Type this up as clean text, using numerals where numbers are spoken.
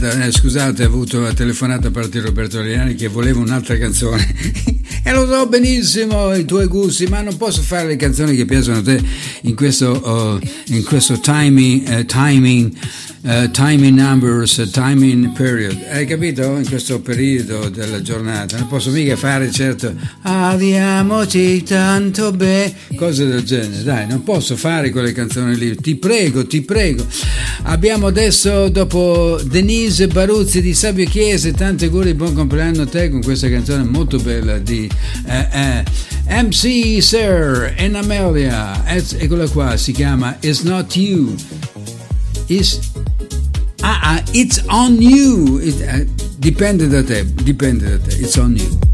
Scusate, ho avuto una telefonata da parte di Roberto Ariani che voleva un'altra canzone e lo so benissimo i tuoi gusti, ma non posso fare le canzoni che piacciono a te in questo timing numbers, timing period, hai capito? In questo periodo della giornata non posso mica fare certo amiamoci tanto bene, cose del genere, dai, non posso fare quelle canzoni lì, ti prego. Abbiamo adesso, dopo Denise Baruzzi di Sabio Chiese, tanti auguri, buon compleanno a te con questa canzone molto bella di MC Sir and Amelia, eccola qua, si chiama It's Not You, It's on You, dipende da te, it's on you.